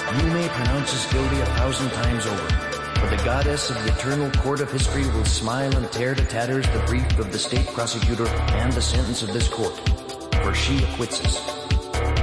You may pronounce us guilty 1,000 times over, but the goddess of the eternal court of history will smile and tear to tatters the brief of the state prosecutor and the sentence of this court, for she acquits us.